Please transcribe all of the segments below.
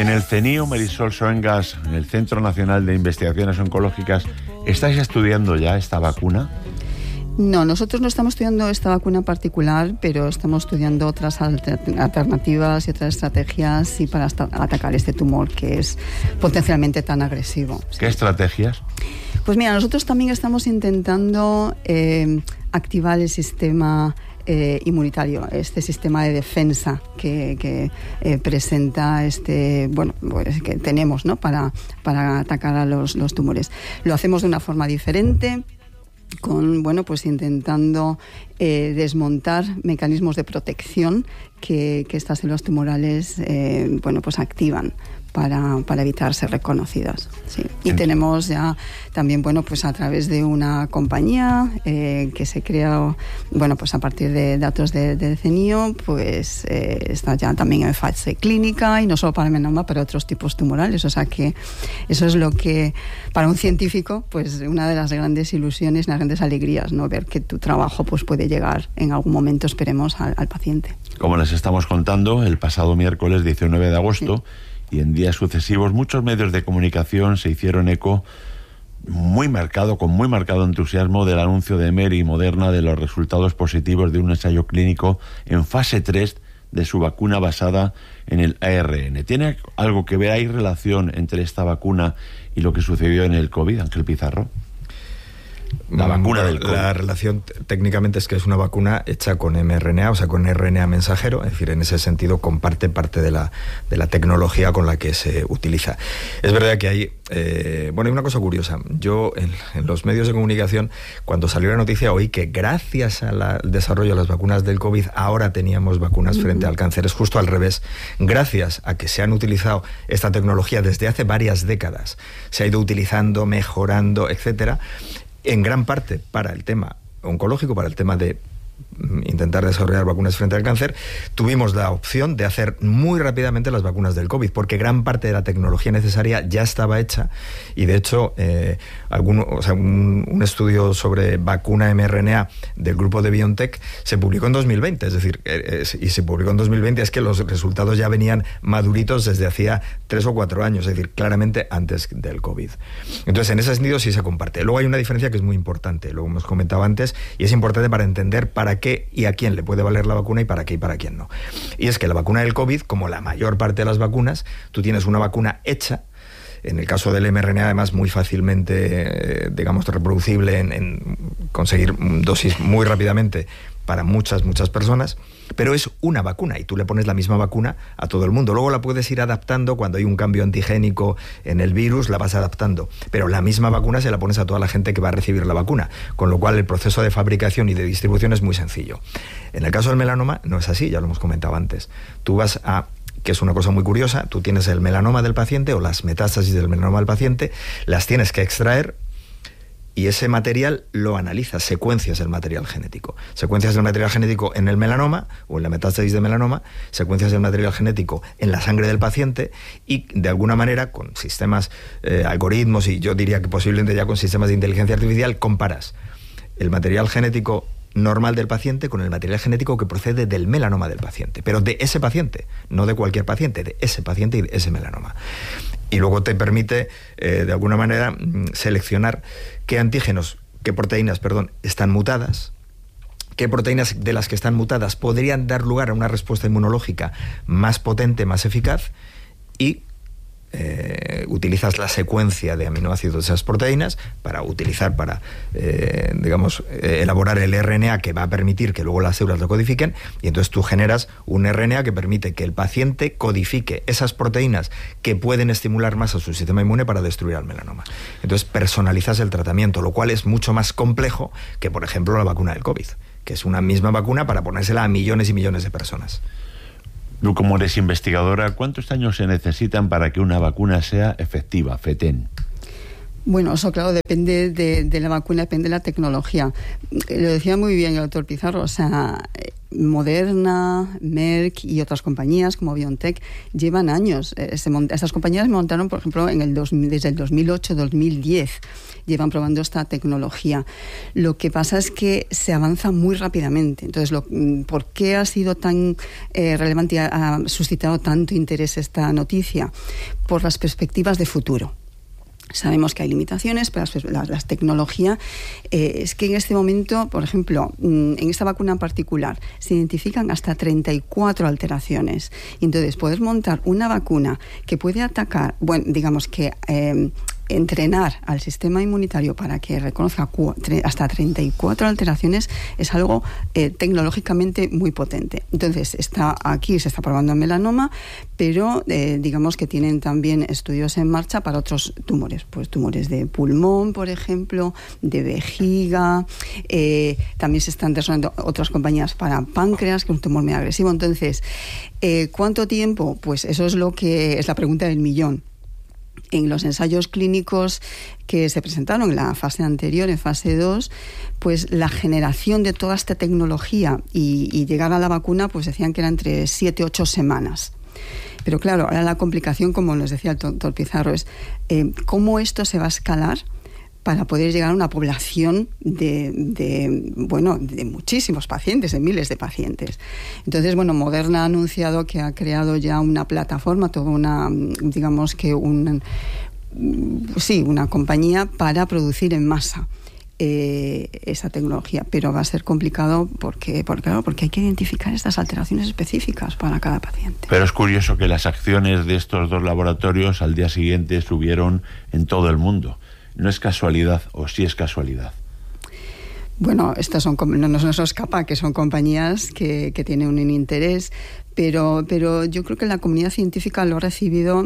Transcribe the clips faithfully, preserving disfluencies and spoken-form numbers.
En el CENIO, Marisol Soengas, en el Centro Nacional de Investigaciones Oncológicas, ¿estáis estudiando ya esta vacuna? No, nosotros no estamos estudiando esta vacuna en particular, pero estamos estudiando otras alternativas y otras estrategias y para atacar este tumor que es potencialmente tan agresivo. ¿Qué estrategias? Pues mira, nosotros también estamos intentando eh, activar el sistema Eh, inmunitario, este sistema de defensa que, que eh, presenta este, bueno, pues que tenemos, ¿no? para, para atacar a los, los tumores. Lo hacemos de una forma diferente, con, bueno, pues intentando eh, desmontar mecanismos de protección que, que estas células tumorales, eh, bueno, pues activan para, para evitar ser reconocidas. Sí. Y tenemos ya también, bueno, pues a través de una compañía eh, que se creó, bueno, pues a partir de datos de, de CENIO, pues eh, está ya también en fase clínica y no solo para melanoma, para otros tipos tumorales. O sea que eso es lo que, para un científico, pues una de las grandes ilusiones, las grandes alegrías, ¿no? Ver que tu trabajo pues puede llegar en algún momento, esperemos, al, al paciente. Como les estamos contando, el pasado miércoles diecinueve de agosto, sí, y en días sucesivos, muchos medios de comunicación se hicieron eco muy marcado, con muy marcado entusiasmo, del anuncio de Merck y Moderna de los resultados positivos de un ensayo clínico en fase tres de su vacuna basada en el A R N. ¿Tiene algo que ver, hay relación entre esta vacuna y lo que sucedió en el COVID, Ángel Pizarro? La vacuna del COVID. La relación técnicamente es que es una vacuna hecha con mRNA, o sea, con R N A mensajero, es decir, en ese sentido comparte parte de la, de la tecnología con la que se utiliza. Es verdad que hay, eh, bueno, hay una cosa curiosa. Yo, en, en los medios de comunicación, cuando salió la noticia, oí que gracias al desarrollo de las vacunas del COVID, ahora teníamos vacunas uh-huh. frente al cáncer. Es justo al revés. Gracias a que se han utilizado esta tecnología desde hace varias décadas, se ha ido utilizando, mejorando, etcétera, en gran parte para el tema oncológico, para el tema de intentar desarrollar vacunas frente al cáncer, tuvimos la opción de hacer muy rápidamente las vacunas del COVID, porque gran parte de la tecnología necesaria ya estaba hecha y de hecho eh, algún, o sea, un, un estudio sobre vacuna mRNA del grupo de BioNTech se publicó en dos mil veinte, es decir, eh, y se publicó en dos mil veinte, es que los resultados ya venían maduritos desde hacía tres o cuatro años, es decir, claramente antes del COVID. Entonces, en ese sentido sí se comparte. Luego hay una diferencia que es muy importante, lo hemos comentado antes, y es importante para entender para qué y a quién le puede valer la vacuna y para qué y para quién no. Y es que la vacuna del COVID, como la mayor parte de las vacunas, tú tienes una vacuna hecha, en el caso del mRNA además muy fácilmente, eh, digamos, reproducible en, en conseguir dosis muy rápidamente para muchas, muchas personas, pero es una vacuna y tú le pones la misma vacuna a todo el mundo. Luego la puedes ir adaptando cuando hay un cambio antigénico en el virus, la vas adaptando, pero la misma vacuna se la pones a toda la gente que va a recibir la vacuna, con lo cual el proceso de fabricación y de distribución es muy sencillo. En el caso del melanoma no es así, ya lo hemos comentado antes. Tú vas a, que es una cosa muy curiosa, tú tienes el melanoma del paciente o las metástasis del melanoma del paciente, las tienes que extraer y ese material lo analizas, secuencias el material genético. Secuencias del material genético en el melanoma o en la metástasis de melanoma, secuencias del material genético en la sangre del paciente y de alguna manera con sistemas, eh, algoritmos y yo diría que posiblemente ya con sistemas de inteligencia artificial comparas el material genético normal del paciente con el material genético que procede del melanoma del paciente, pero de ese paciente, no de cualquier paciente, de ese paciente y de ese melanoma. Y luego te permite, eh, de alguna manera, seleccionar qué antígenos, qué proteínas, perdón, están mutadas, qué proteínas de las que están mutadas podrían dar lugar a una respuesta inmunológica más potente, más eficaz, y Eh, utilizas la secuencia de aminoácidos de esas proteínas para utilizar, para, eh, digamos, eh, elaborar el R N A que va a permitir que luego las células lo codifiquen, y entonces tú generas un R N A que permite que el paciente codifique esas proteínas que pueden estimular más a su sistema inmune para destruir al melanoma. Entonces personalizas el tratamiento, lo cual es mucho más complejo que, por ejemplo, la vacuna del COVID, que es una misma vacuna para ponérsela a millones y millones de personas. Tú, como eres investigadora, ¿cuántos años se necesitan para que una vacuna sea efectiva, FETEN? Bueno, eso claro, depende de, de la vacuna, depende de la tecnología. Lo decía muy bien el doctor Pizarro, o sea, Moderna, Merck y otras compañías como BioNTech llevan años. Eh, se mont- estas compañías montaron, por ejemplo, en el dos mil, desde el dos mil ocho dos mil diez llevan probando esta tecnología. Lo que pasa es que se avanza muy rápidamente. Entonces, lo, ¿por qué ha sido tan eh, relevante y ha, ha suscitado tanto interés esta noticia? Por las perspectivas de futuro. Sabemos que hay limitaciones, pero la, la tecnología eh, es que en este momento, por ejemplo, en esta vacuna en particular, se identifican hasta treinta y cuatro alteraciones. Y entonces, poder montar una vacuna que puede atacar, bueno, digamos que eh, entrenar al sistema inmunitario para que reconozca hasta treinta y cuatro alteraciones es algo eh, tecnológicamente muy potente. Entonces, está aquí se está probando en melanoma, pero eh, digamos que tienen también estudios en marcha para otros tumores, pues tumores de pulmón, por ejemplo, de vejiga, eh, también se están desarrollando otras compañías para páncreas, que es un tumor muy agresivo. Entonces, eh, ¿cuánto tiempo? Pues eso es lo que es la pregunta del millón. En los ensayos clínicos que se presentaron en la fase anterior, en fase dos, pues la generación de toda esta tecnología y, y llegar a la vacuna, pues decían que era entre siete, ocho semanas. Pero claro, ahora la complicación, como nos decía el doctor Pizarro, es eh, cómo esto se va a escalar para poder llegar a una población de, de, bueno, de muchísimos pacientes, de miles de pacientes. Entonces, bueno, Moderna ha anunciado que ha creado ya una plataforma, toda una, digamos que un, sí, una compañía para producir en masa eh, esa tecnología, pero va a ser complicado porque, porque, claro, porque hay que identificar estas alteraciones específicas para cada paciente. Pero es curioso que las acciones de estos dos laboratorios al día siguiente subieron en todo el mundo. ¿No es casualidad o sí es casualidad? Bueno, estas son, no nos escapa que son compañías que, que tienen un interés, pero, pero yo creo que la comunidad científica lo ha recibido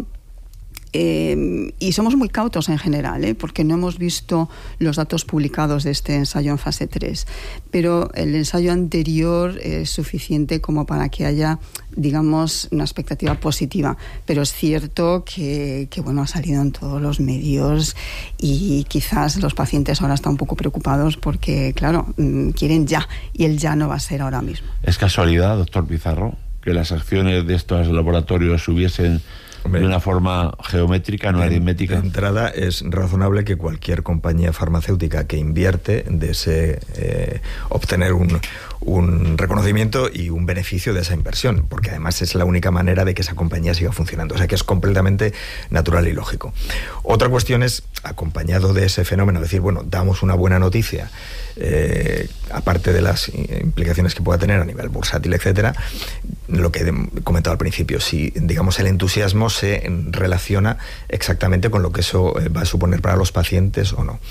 eh, y somos muy cautos en general, ¿eh? Porque no hemos visto los datos publicados de este ensayo en fase tres, pero el ensayo anterior es suficiente como para que haya, digamos, una expectativa positiva, pero es cierto que, que bueno, ha salido en todos los medios y quizás los pacientes ahora están un poco preocupados porque, claro, quieren ya, y el ya no va a ser ahora mismo. ¿Es casualidad, doctor Pizarro, que las acciones de estos laboratorios subiesen de una forma geométrica, no aritmética? De entrada, es razonable que cualquier compañía farmacéutica que invierte desee eh, obtener un, un reconocimiento y un beneficio de esa inversión, porque además es la única manera de que esa compañía siga funcionando. O sea que es completamente natural y lógico. Otra cuestión es, acompañado de ese fenómeno, decir, bueno, damos una buena noticia, eh, aparte de las implicaciones que pueda tener a nivel bursátil, etcétera, lo que he comentado al principio, si, digamos, el entusiasmo se relaciona exactamente con lo que eso va a suponer para los pacientes o no.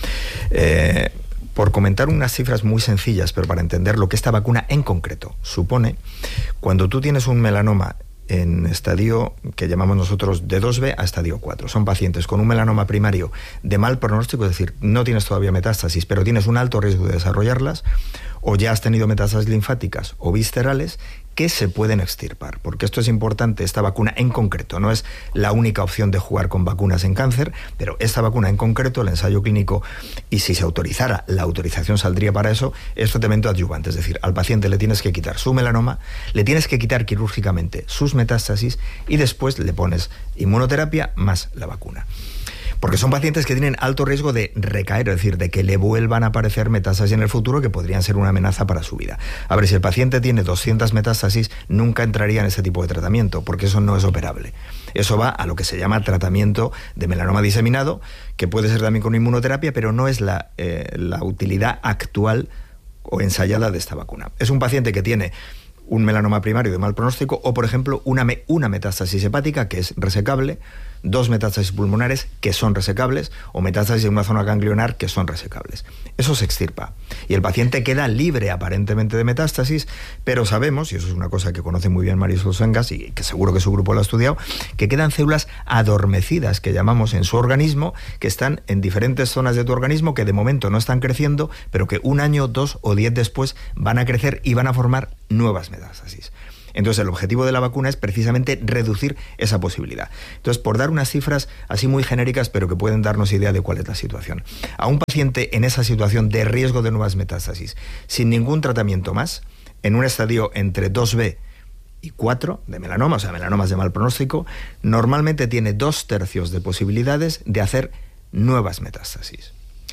Eh, por comentar unas cifras muy sencillas, pero para entender lo que esta vacuna en concreto supone, cuando tú tienes un melanoma en estadio que llamamos nosotros de dos B a estadio cuatro. Son pacientes con un melanoma primario de mal pronóstico, es decir, no tienes todavía metástasis, pero tienes un alto riesgo de desarrollarlas, o ya has tenido metástasis linfáticas o viscerales que se pueden extirpar, porque esto es importante. Esta vacuna en concreto no es la única opción de jugar con vacunas en cáncer, pero esta vacuna en concreto, el ensayo clínico, y si se autorizara, la autorización saldría para eso, es tratamiento adyuvante, es decir, al paciente le tienes que quitar su melanoma, le tienes que quitar quirúrgicamente sus metástasis y después le pones inmunoterapia más la vacuna. Porque son pacientes que tienen alto riesgo de recaer, es decir, de que le vuelvan a aparecer metástasis en el futuro que podrían ser una amenaza para su vida. A ver, si el paciente tiene doscientas metástasis, nunca entraría en ese tipo de tratamiento, porque eso no es operable. Eso va a lo que se llama tratamiento de melanoma diseminado, que puede ser también con inmunoterapia, pero no es la, eh, la utilidad actual o ensayada de esta vacuna. Es un paciente que tiene un melanoma primario de mal pronóstico o, por ejemplo, una, me, una metástasis hepática que es resecable, dos metástasis pulmonares que son resecables o metástasis en una zona ganglionar que son resecables. Eso se extirpa y el paciente queda libre aparentemente de metástasis, pero sabemos, y eso es una cosa que conoce muy bien Marisol Sengas y que seguro que su grupo lo ha estudiado, que quedan células adormecidas, que llamamos en su organismo, que están en diferentes zonas de tu organismo que de momento no están creciendo, pero que un año, dos o diez después van a crecer y van a formar nuevas metástasis. Entonces, el objetivo de la vacuna es precisamente reducir esa posibilidad. Entonces, por dar unas cifras así muy genéricas, pero que pueden darnos idea de cuál es la situación. A un paciente en esa situación de riesgo de nuevas metástasis, sin ningún tratamiento más, en un estadio entre dos B y cuatro de melanoma, o sea, melanomas de mal pronóstico, normalmente tiene dos tercios de posibilidades de hacer nuevas metástasis.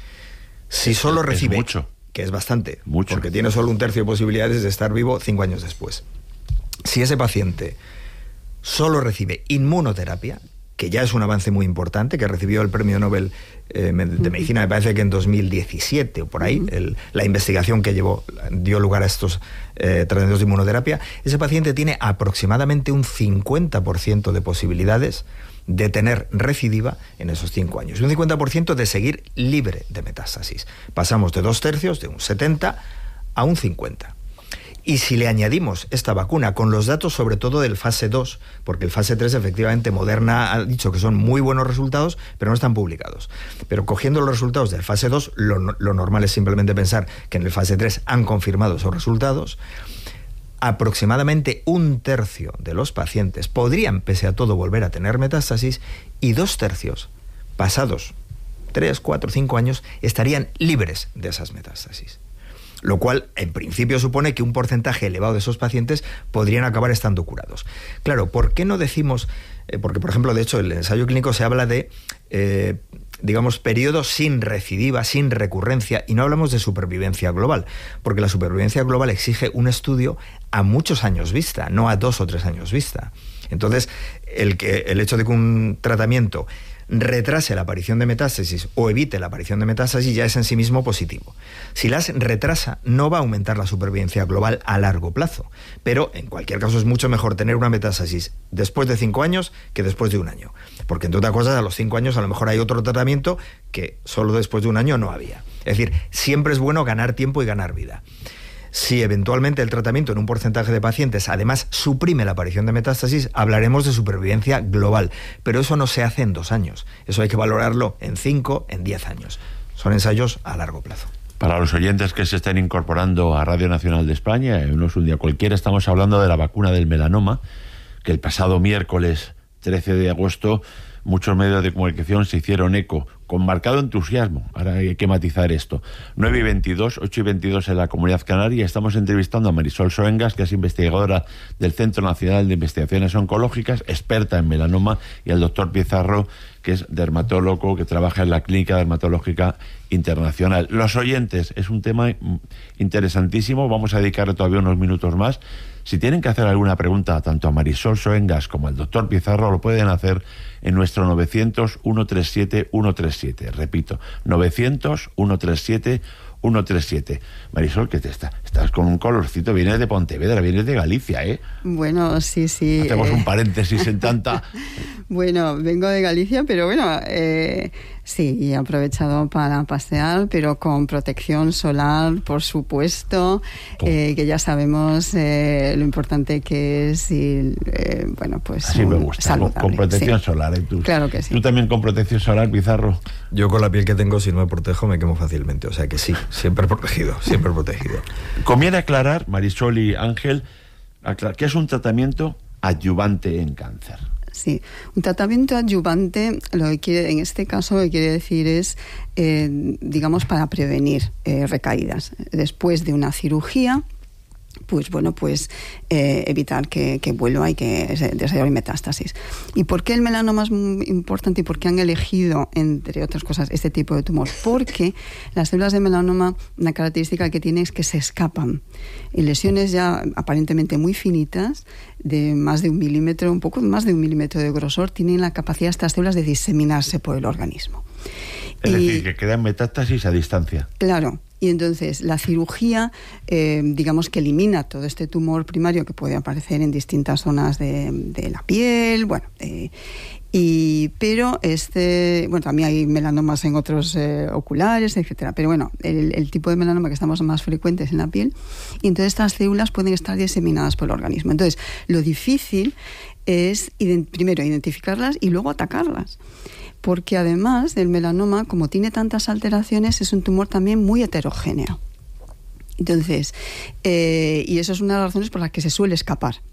Si solo es, recibe, es mucho. que es bastante, mucho. porque tiene solo un tercio de posibilidades de estar vivo cinco años después. Si ese paciente solo recibe inmunoterapia, que ya es un avance muy importante, que recibió el premio Nobel eh, de Medicina, me parece que en dos mil diecisiete o por ahí, el, la investigación que llevó, dio lugar a estos eh, tratamientos de inmunoterapia, ese paciente tiene aproximadamente un cincuenta por ciento de posibilidades de tener recidiva en esos cinco años. Y un cincuenta por ciento de seguir libre de metástasis. Pasamos de dos tercios, de un setenta a un cincuenta. Y si le añadimos esta vacuna con los datos sobre todo del fase dos, porque el fase tres efectivamente Moderna ha dicho que son muy buenos resultados, pero no están publicados. Pero cogiendo los resultados del fase dos, lo, lo normal es simplemente pensar que en el fase tres han confirmado esos resultados. Aproximadamente un tercio de los pacientes podrían, pese a todo, volver a tener metástasis, y dos tercios, pasados tres, cuatro, cinco años, estarían libres de esas metástasis. Lo cual, en principio, supone que un porcentaje elevado de esos pacientes podrían acabar estando curados. Claro, ¿por qué no decimos...? Eh, porque, por ejemplo, de hecho, en el ensayo clínico se habla de, eh, digamos, periodos sin recidiva, sin recurrencia, y no hablamos de supervivencia global, porque la supervivencia global exige un estudio a muchos años vista, no a dos o tres años vista. Entonces, el, que, el hecho de que un tratamiento retrase la aparición de metástasis o evite la aparición de metástasis ya es en sí mismo positivo. Si las retrasa, no va a aumentar la supervivencia global a largo plazo, pero en cualquier caso es mucho mejor tener una metástasis después de cinco años que después de un año, porque entre otras cosas a los cinco años a lo mejor hay otro tratamiento que solo después de un año no había. Es decir, siempre es bueno ganar tiempo y ganar vida. Si eventualmente el tratamiento en un porcentaje de pacientes además suprime la aparición de metástasis, hablaremos de supervivencia global. Pero eso no se hace en dos años. Eso hay que valorarlo en cinco, en diez años. Son ensayos a largo plazo. Para los oyentes que se estén incorporando a Radio Nacional de España, no es un día cualquiera, estamos hablando de la vacuna del melanoma, que el pasado miércoles trece de agosto muchos medios de comunicación se hicieron eco, con marcado entusiasmo. Ahora hay que matizar esto. nueve y veintidós, ocho y veintidós en la Comunidad Canaria. Estamos entrevistando a Marisol Soengas, que es investigadora del Centro Nacional de Investigaciones Oncológicas, experta en melanoma, y al doctor Pizarro, que es dermatólogo, que trabaja en la Clínica Dermatológica Internacional. Los oyentes, es un tema interesantísimo. Vamos a dedicarle todavía unos minutos más. Si tienen que hacer alguna pregunta tanto a Marisol Soengas como al doctor Pizarro, lo pueden hacer en nuestro novecientos, ciento treinta y siete, ciento treinta y siete. Repito, novecientos, ciento treinta y siete, ciento treinta y siete. Marisol, ¿qué te está? Estás con un colorcito, vienes de Pontevedra, vienes de Galicia, ¿eh? Bueno, sí, sí. Hacemos eh... un paréntesis en tanta... Bueno, vengo de Galicia, pero bueno, eh, sí, he aprovechado para pasear, pero con protección solar, por supuesto, eh, que ya sabemos eh, lo importante que es y, eh, bueno, pues así me gusta, con, con protección sí. solar. ¿eh? Tú, claro que sí. ¿Tú también con protección solar, Pizarro? Yo con la piel que tengo, si no me protejo, me quemo fácilmente, o sea que sí, siempre protegido, siempre protegido. Conviene aclarar, Marisol y Ángel, aclarar, que es un tratamiento adyuvante en cáncer. Sí, un tratamiento adyuvante, lo que quiere, en este caso, lo que quiere decir es, eh, digamos, para prevenir eh, recaídas. Después de una cirugía, pues bueno, pues eh, evitar que, que vuelva y que se desarrolle metástasis. ¿Y por qué el melanoma es muy importante y por qué han elegido, entre otras cosas, este tipo de tumor? Porque las células de melanoma, una característica que tienen es que se escapan. En lesiones ya aparentemente muy finitas, de más de un milímetro, un poco más de un milímetro de grosor, tienen la capacidad estas células de diseminarse por el organismo. Es y, decir, que quedan metástasis a distancia. Claro. Y entonces la cirugía, eh, digamos que elimina todo este tumor primario que puede aparecer en distintas zonas de, de la piel, bueno, eh, y, pero este, bueno, también hay melanomas en otros eh, oculares, etcétera. Pero bueno, el, el tipo de melanoma que estamos más frecuentes en la piel, y entonces estas células pueden estar diseminadas por el organismo. Entonces, lo difícil es ident- primero identificarlas y luego atacarlas. Porque además del melanoma, como tiene tantas alteraciones, es un tumor también muy heterogéneo. Entonces, eh, y eso es una de las razones por las que se suele escapar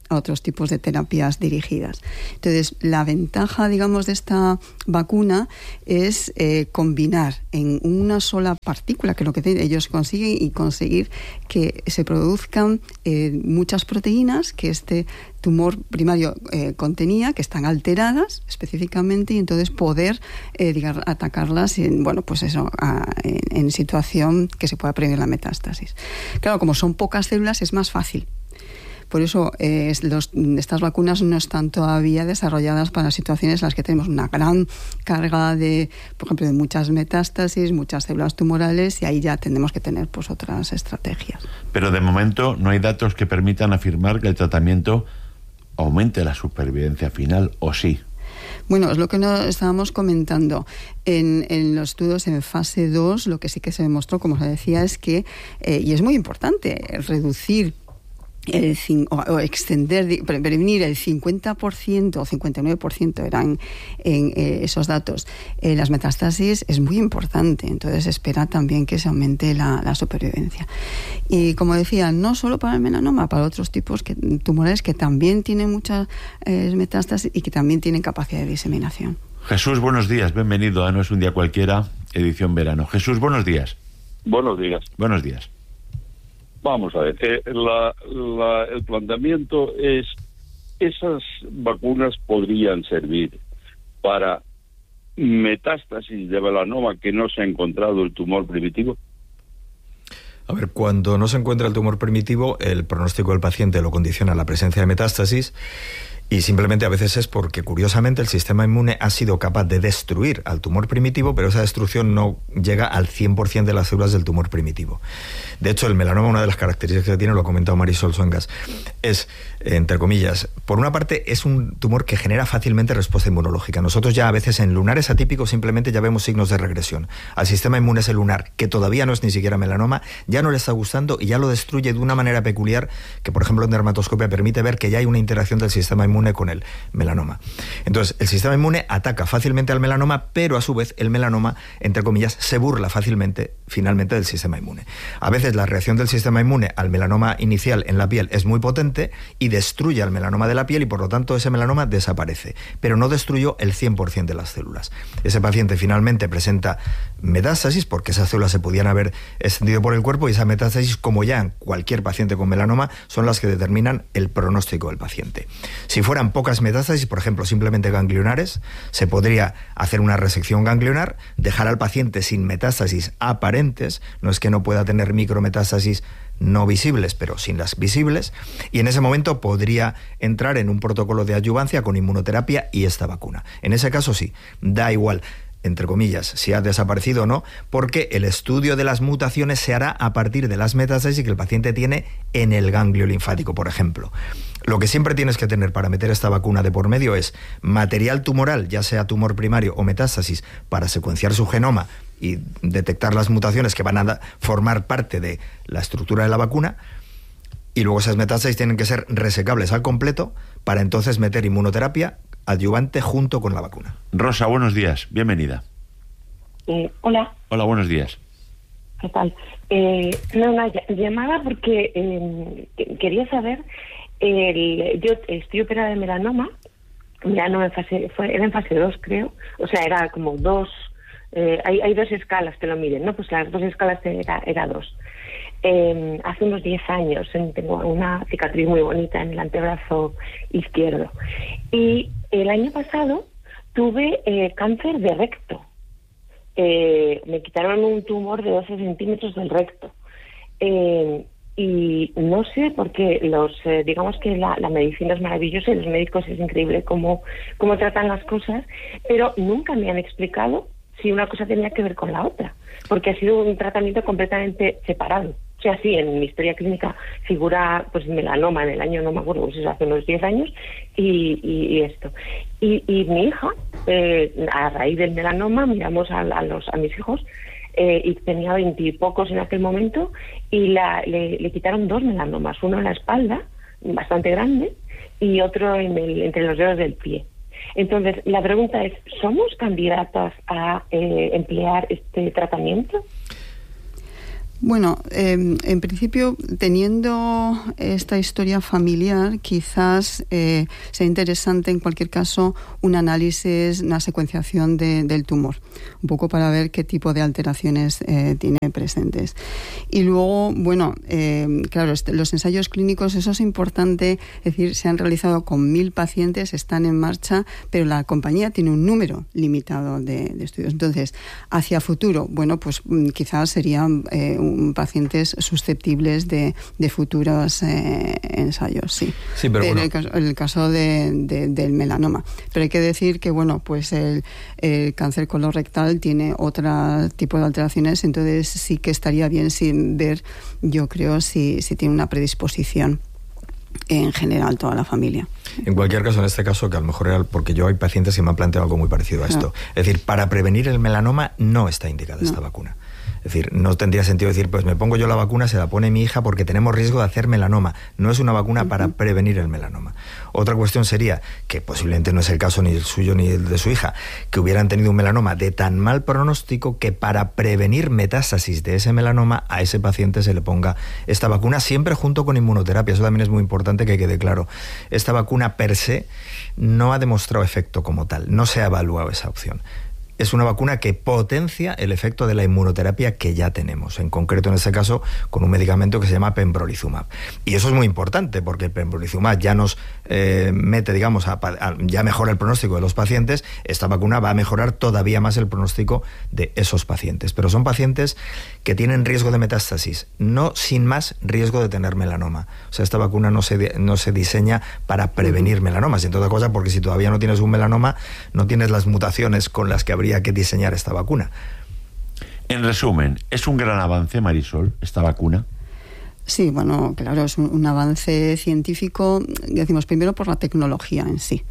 a otros tipos de terapias dirigidas. Entonces, la ventaja, digamos, de esta vacuna es eh, combinar en una sola partícula, que es lo que ellos consiguen, y conseguir que se produzcan eh, muchas proteínas que este tumor primario eh, contenía, que están alteradas específicamente, y entonces poder eh, digamos, atacarlas en, bueno, pues eso, a, en, en situación que se pueda prevenir la metástasis. Claro, como son pocas células es más fácil. Por eso eh, los, estas vacunas no están todavía desarrolladas para situaciones en las que tenemos una gran carga de, por ejemplo, de muchas metástasis, muchas células tumorales, y ahí ya tenemos que tener pues otras estrategias. Pero de momento no hay datos que permitan afirmar que el tratamiento aumente la supervivencia final, ¿o sí? Bueno, es lo que nos estábamos comentando. En, en los estudios en fase dos, lo que sí que se demostró, como os decía, es que, eh, y es muy importante, reducir el, o, o extender, prevenir el cincuenta por ciento o cincuenta y nueve por ciento eran en eh, esos datos. Eh, las metástasis es muy importante, entonces espera también que se aumente la, la supervivencia. Y como decía, no solo para el melanoma, para otros tipos que, tumores que también tienen muchas eh, metástasis y que también tienen capacidad de diseminación. Jesús, buenos días, bienvenido a No es un día cualquiera, edición verano. Jesús, buenos días. Buenos días. Buenos días. Vamos a ver, eh, la, la, el planteamiento es, esas vacunas podrían servir para metástasis de melanoma que no se ha encontrado el tumor primitivo. A ver, cuando no se encuentra el tumor primitivo, el pronóstico del paciente lo condiciona la presencia de metástasis. Y simplemente a veces es porque, curiosamente, el sistema inmune ha sido capaz de destruir al tumor primitivo, pero esa destrucción no llega al cien por ciento de las células del tumor primitivo. De hecho, el melanoma, una de las características que tiene, lo ha comentado Marisol Suengas, es, entre comillas, por una parte, es un tumor que genera fácilmente respuesta inmunológica. Nosotros ya a veces en lunares atípicos simplemente ya vemos signos de regresión. Al sistema inmune ese lunar, que todavía no es ni siquiera melanoma, ya no le está gustando y ya lo destruye de una manera peculiar que, por ejemplo, en dermatoscopia permite ver que ya hay una interacción del sistema inmune con el melanoma. Entonces, el sistema inmune ataca fácilmente al melanoma, pero a su vez el melanoma, entre comillas, se burla fácilmente, finalmente, del sistema inmune. A veces la reacción del sistema inmune al melanoma inicial en la piel es muy potente y destruye al melanoma de la piel y por lo tanto ese melanoma desaparece, pero no destruyó el cien por ciento de las células. Ese paciente finalmente presenta metástasis porque esas células se podían haber extendido por el cuerpo y esa metástasis, como ya en cualquier paciente con melanoma, son las que determinan el pronóstico del paciente. Si fueran pocas metástasis, por ejemplo, simplemente ganglionares, se podría hacer una resección ganglionar, dejar al paciente sin metástasis aparentes, no es que no pueda tener micrometástasis no visibles, pero sin las visibles, y en ese momento podría entrar en un protocolo de adyuvancia con inmunoterapia y esta vacuna. En ese caso sí, da igual, entre comillas, si ha desaparecido o no, porque el estudio de las mutaciones se hará a partir de las metástasis que el paciente tiene en el ganglio linfático, por ejemplo. Lo que siempre tienes que tener para meter esta vacuna de por medio es material tumoral, ya sea tumor primario o metástasis, para secuenciar su genoma y detectar las mutaciones que van a formar parte de la estructura de la vacuna, y luego esas metástasis tienen que ser resecables al completo para entonces meter inmunoterapia adyuvante junto con la vacuna. Rosa, buenos días, bienvenida. Eh, hola. Hola, buenos días. ¿Qué tal? Eh, no, una llamada porque eh, quería saber, el, yo estoy operada de melanoma, melanoma en fase, fue, era en fase dos creo, o sea, era como dos, eh, hay, hay dos escalas que lo miden, ¿no? Pues las dos escalas era, era dos. Eh, hace unos diez años tengo una cicatriz muy bonita en el antebrazo izquierdo y el año pasado tuve eh, cáncer de recto. Eh, me quitaron un tumor de doce centímetros del recto eh, y no sé por qué los eh, digamos que la, la medicina es maravillosa y los médicos es increíble cómo, cómo tratan las cosas, pero nunca me han explicado si una cosa tenía que ver con la otra, porque ha sido un tratamiento completamente separado. O sea, sí, en mi historia clínica figura pues melanoma en el año, no me acuerdo, pues eso hace unos diez años, y, y, y esto. Y, y mi hija, eh, a raíz del melanoma, miramos a, a, los, a mis hijos, eh, y tenía veintipocos en aquel momento, y la, le, le quitaron dos melanomas, uno en la espalda, bastante grande, y otro en el, entre los dedos del pie. Entonces, la pregunta es, ¿somos candidatas a eh, emplear este tratamiento? Bueno, eh, en principio, teniendo esta historia familiar, quizás eh, sea interesante, en cualquier caso, un análisis, una secuenciación de, del tumor, un poco para ver qué tipo de alteraciones eh, tiene presentes. Y luego, bueno, eh, claro, este, los ensayos clínicos, eso es importante, es decir, se han realizado con mil pacientes, están en marcha, pero la compañía tiene un número limitado de, de estudios. Entonces, hacia futuro, bueno, pues quizás serían eh, pacientes susceptibles de, de futuros eh, ensayos, sí. Sí, pero en bueno. el caso, el caso de, de, del melanoma. Pero hay que decir que, bueno, pues el, el cáncer colorectal tiene otro tipo de alteraciones, entonces sí que estaría bien sin ver, yo creo, si, si tiene una predisposición en general toda la familia. En cualquier caso, en este caso, que a lo mejor era porque yo hay pacientes que me han planteado algo muy parecido a esto. No. Es decir, para prevenir el melanoma no está indicada no. esta vacuna. Es decir, no tendría sentido decir, pues me pongo yo la vacuna, se la pone mi hija porque tenemos riesgo de hacer melanoma. No es una vacuna uh-huh. para prevenir el melanoma. Otra cuestión sería, que posiblemente no es el caso ni el suyo ni el de su hija, que hubieran tenido un melanoma de tan mal pronóstico que para prevenir metástasis de ese melanoma a ese paciente se le ponga esta vacuna, siempre junto con inmunoterapia. Eso también es muy importante que quede claro. Esta vacuna per se no ha demostrado efecto como tal, no se ha evaluado esa opción. Es una vacuna que potencia el efecto de la inmunoterapia que ya tenemos, en concreto en este caso con un medicamento que se llama pembrolizumab. Y eso es muy importante porque el pembrolizumab ya nos eh, mete, digamos, a, a, ya mejora el pronóstico de los pacientes. Esta vacuna va a mejorar todavía más el pronóstico de esos pacientes. Pero son pacientes que tienen riesgo de metástasis, no sin más riesgo de tener melanoma. O sea, esta vacuna no se, no se diseña para prevenir melanomas, en toda cosa, porque si todavía no tienes un melanoma, no tienes las mutaciones con las que habría que diseñar esta vacuna. En resumen, ¿es un gran avance, Marisol, esta vacuna? Sí, bueno, claro, es un, un avance científico, decimos primero por la tecnología en sí,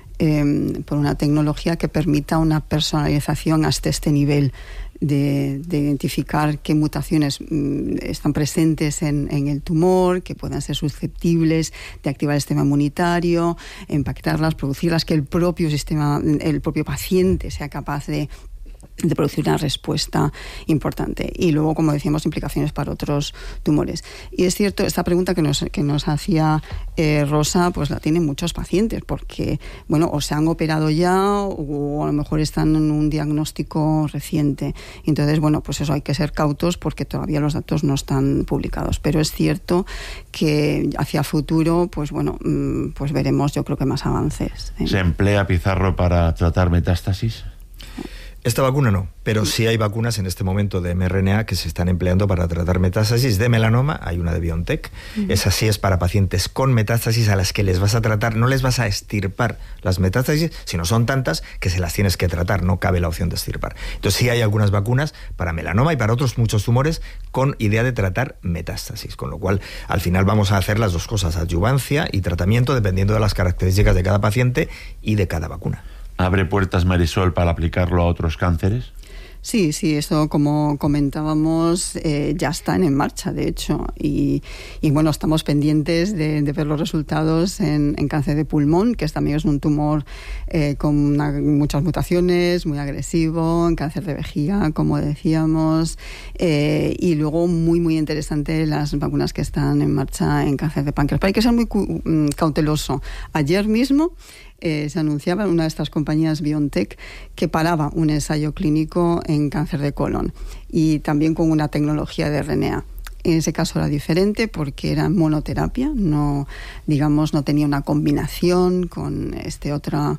eh, por una tecnología que permita una personalización hasta este nivel de, de identificar qué mutaciones mm, están presentes en, en el tumor, que puedan ser susceptibles de activar el sistema inmunitario, impactarlas, producirlas, que el propio sistema, el propio paciente sea capaz de de producir una respuesta importante. Y luego, como decíamos, implicaciones para otros tumores. Y es cierto, esta pregunta que nos, que nos hacía eh, Rosa, pues la tienen muchos pacientes, porque, bueno, o se han operado ya o a lo mejor están en un diagnóstico reciente. Entonces, bueno, pues eso, hay que ser cautos porque todavía los datos no están publicados. Pero es cierto que hacia futuro, pues bueno, pues veremos, yo creo que más avances. ¿eh? ¿Se emplea Pizarro para tratar metástasis? Esta vacuna no, pero sí hay vacunas en este momento de eme erre ene a que se están empleando para tratar metástasis de melanoma. Hay una de BioNTech. Uh-huh. Esa sí es para pacientes con metástasis a las que les vas a tratar, no les vas a extirpar las metástasis, sino son tantas que se las tienes que tratar, no cabe la opción de extirpar. Entonces sí hay algunas vacunas para melanoma y para otros muchos tumores con idea de tratar metástasis, con lo cual al final vamos a hacer las dos cosas, adyuvancia y tratamiento dependiendo de las características de cada paciente y de cada vacuna. ¿Abre puertas, Marisol, para aplicarlo a otros cánceres? Sí, sí, eso como comentábamos eh, ya están en marcha, de hecho, y, y bueno, estamos pendientes de, de ver los resultados en, en cáncer de pulmón, que también es un tumor eh, con una, muchas mutaciones, muy agresivo, en cáncer de vejiga, como decíamos, eh, y luego muy, muy interesante las vacunas que están en marcha en cáncer de páncreas. Pero hay que ser muy cu- cauteloso. Ayer mismo Eh, se anunciaba en una de estas compañías BioNTech que paraba un ensayo clínico en cáncer de colon y también con una tecnología de erre ene a. En ese caso era diferente porque era monoterapia, no, digamos, no tenía una combinación con este otro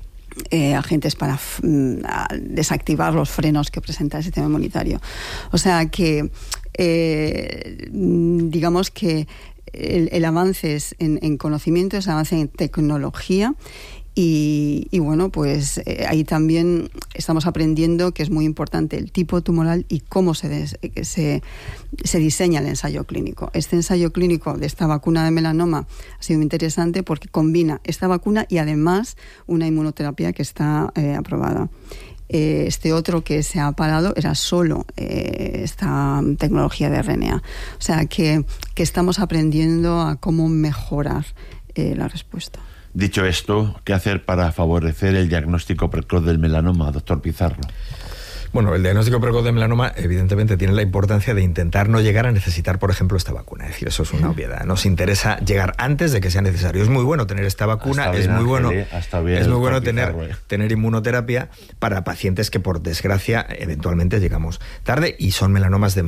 eh, agentes para f- desactivar los frenos que presenta el sistema inmunitario. O sea que, eh, digamos que El, el avance es en, en conocimiento, es avance en tecnología y, y bueno, pues eh, ahí también estamos aprendiendo que es muy importante el tipo tumoral y cómo se, des, se, se diseña el ensayo clínico. Este ensayo clínico de esta vacuna de melanoma ha sido muy interesante porque combina esta vacuna y además una inmunoterapia que está eh, aprobada. Este otro que se ha parado era solo eh, esta tecnología de erre ene a. O sea que, que estamos aprendiendo a cómo mejorar eh, la respuesta. Dicho esto, ¿qué hacer para favorecer el diagnóstico precoz del melanoma, doctor Pizarro? Bueno, el diagnóstico precoz de melanoma evidentemente tiene la importancia de intentar no llegar a necesitar, por ejemplo, esta vacuna. Es decir, eso es una obviedad. Nos interesa llegar antes de que sea necesario. Es muy bueno tener esta vacuna, es muy bueno, es muy bueno tener, tener inmunoterapia para pacientes que por desgracia eventualmente llegamos tarde y son melanomas de